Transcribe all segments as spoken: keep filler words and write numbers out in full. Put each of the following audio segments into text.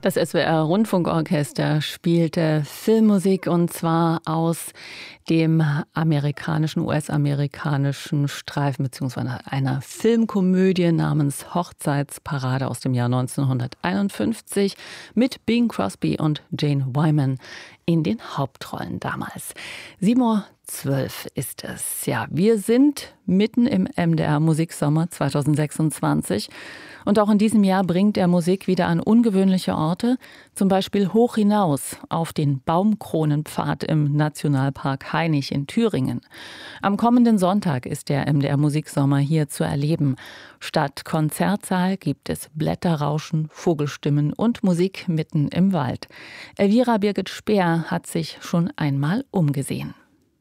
Das S W R-Rundfunkorchester spielte Filmmusik und zwar aus dem amerikanischen, U S-amerikanischen Streifen beziehungsweise einer Filmkomödie namens Hochzeitsparade aus dem Jahr neunzehnhunderteinundfünfzig mit Bing Crosby und Jane Wyman in den Hauptrollen damals. sieben Uhr zwölf ist es. Ja, wir sind mitten im M D R Musiksommer zweitausendsechsundzwanzig und auch in diesem Jahr bringt er Musik wieder an ungewöhnliche Orte, zum Beispiel hoch hinaus auf den Baumkronenpfad im Nationalpark Hainich in Thüringen. Am kommenden Sonntag ist der M D R Musiksommer hier zu erleben. Statt Konzertsaal gibt es Blätterrauschen, Vogelstimmen und Musik mitten im Wald. Elvira Birgit Speer hat sich schon einmal umgesehen.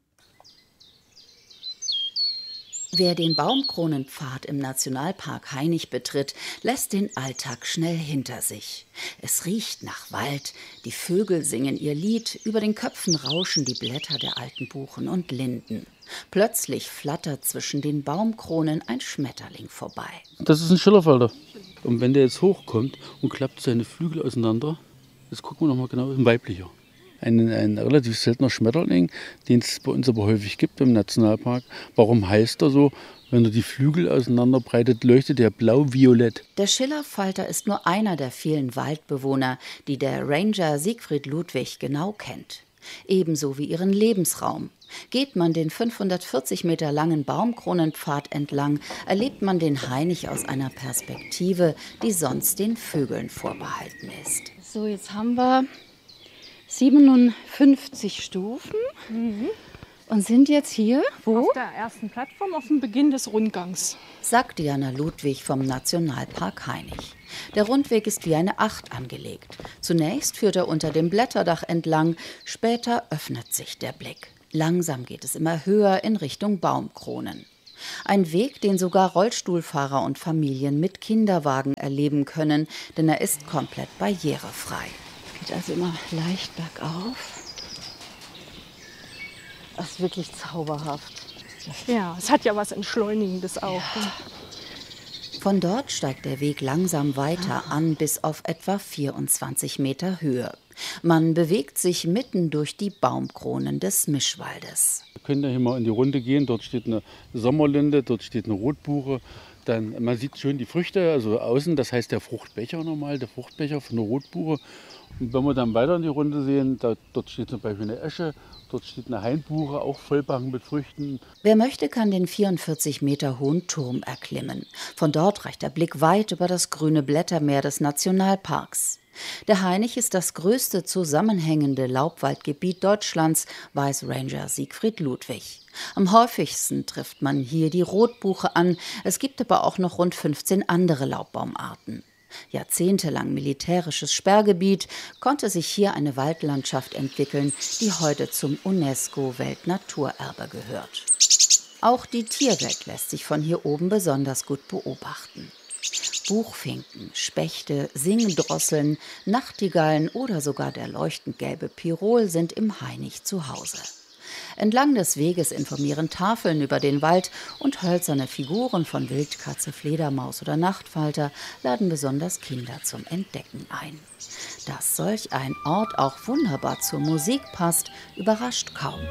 Wer den Baumkronenpfad im Nationalpark Hainich betritt, lässt den Alltag schnell hinter sich. Es riecht nach Wald, die Vögel singen ihr Lied, über den Köpfen rauschen die Blätter der alten Buchen und Linden. Plötzlich flattert zwischen den Baumkronen ein Schmetterling vorbei. Das ist ein Schillerfalter. Und wenn der jetzt hochkommt und klappt seine Flügel auseinander, jetzt gucken wir noch mal genau, ein weiblicher. Ein, ein relativ seltener Schmetterling, den es bei uns aber häufig gibt im Nationalpark. Warum heißt er so? Wenn er die Flügel auseinanderbreitet, leuchtet er blau-violett. Der Schillerfalter ist nur einer der vielen Waldbewohner, die der Ranger Siegfried Ludwig genau kennt. Ebenso wie ihren Lebensraum. Geht man den fünfhundertvierzig Meter langen Baumkronenpfad entlang, erlebt man den Hainich aus einer Perspektive, die sonst den Vögeln vorbehalten ist. So, jetzt haben wir siebenundfünfzig Stufen mhm. und sind jetzt hier, wo? Auf der ersten Plattform, auf dem Beginn des Rundgangs. Sagt Diana Ludwig vom Nationalpark Hainich. Der Rundweg ist wie eine Acht angelegt. Zunächst führt er unter dem Blätterdach entlang, später öffnet sich der Blick. Langsam geht es immer höher in Richtung Baumkronen. Ein Weg, den sogar Rollstuhlfahrer und Familien mit Kinderwagen erleben können, denn er ist komplett barrierefrei. Geht also immer leicht bergauf. Das ist wirklich zauberhaft. Ja, es hat ja was Entschleunigendes auch. Ja. Von dort steigt der Weg langsam weiter an, bis auf etwa vierundzwanzig Meter Höhe. Man bewegt sich mitten durch die Baumkronen des Mischwaldes. Wir können ja hier mal in die Runde gehen. Dort steht eine Sommerlinde, dort steht eine Rotbuche. Dann, man sieht schön die Früchte, also außen, das heißt der Fruchtbecher nochmal, der Fruchtbecher von der Rotbuche. Und wenn wir dann weiter in die Runde sehen, da, dort steht zum Beispiel eine Esche, dort steht eine Hainbuche, auch vollbacken mit Früchten. Wer möchte, kann den vierundvierzig Meter hohen Turm erklimmen. Von dort reicht der Blick weit über das grüne Blättermeer des Nationalparks. Der Hainich ist das größte zusammenhängende Laubwaldgebiet Deutschlands, weiß Ranger Siegfried Ludwig. Am häufigsten trifft man hier die Rotbuche an, es gibt aber auch noch rund fünfzehn andere Laubbaumarten. Jahrzehntelang militärisches Sperrgebiet, konnte sich hier eine Waldlandschaft entwickeln, die heute zum UNESCO-Weltnaturerbe gehört. Auch die Tierwelt lässt sich von hier oben besonders gut beobachten. Buchfinken, Spechte, Singdrosseln, Nachtigallen oder sogar der leuchtend gelbe Pirol sind im Hainich zu Hause. Entlang des Weges informieren Tafeln über den Wald und hölzerne Figuren von Wildkatze, Fledermaus oder Nachtfalter laden besonders Kinder zum Entdecken ein. Dass solch ein Ort auch wunderbar zur Musik passt, überrascht kaum.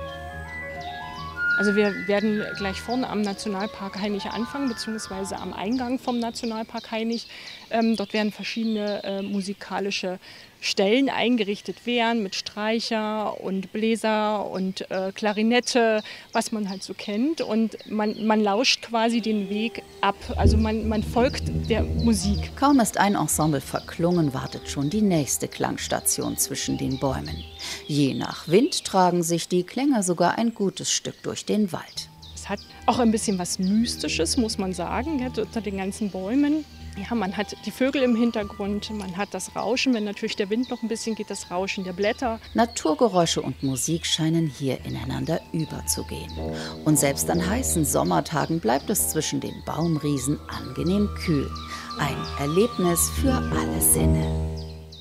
Also wir werden gleich vorne am Nationalpark Hainich anfangen, beziehungsweise am Eingang vom Nationalpark Hainich. Ähm, dort werden verschiedene äh, musikalische Stellen eingerichtet werden mit Streicher und Bläser und äh, Klarinette, was man halt so kennt. Und man, man lauscht quasi den Weg ab, also man, man folgt der Musik. Kaum ist ein Ensemble verklungen, wartet schon die nächste Klangstation zwischen den Bäumen. Je nach Wind tragen sich die Klänge sogar ein gutes Stück durch den Wald. Es hat auch ein bisschen was Mystisches, muss man sagen, ja, unter den ganzen Bäumen. Ja, man hat die Vögel im Hintergrund, man hat das Rauschen, wenn natürlich der Wind noch ein bisschen geht, das Rauschen der Blätter. Naturgeräusche und Musik scheinen hier ineinander überzugehen. Und selbst an heißen Sommertagen bleibt es zwischen den Baumriesen angenehm kühl. Ein Erlebnis für alle Sinne.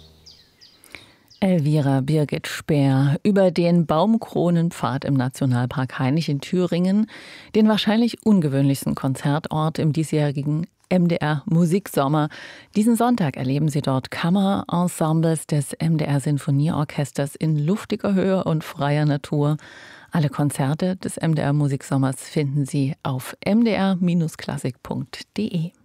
Elvira Birgit Speer über den Baumkronenpfad im Nationalpark Hainich in Thüringen, den wahrscheinlich ungewöhnlichsten Konzertort im diesjährigen M D R Musiksommer. Diesen Sonntag erleben Sie dort Kammerensembles des M D R Sinfonieorchesters in luftiger Höhe und freier Natur. Alle Konzerte des M D R Musiksommers finden Sie auf m d r Bindestrich klassik punkt d e.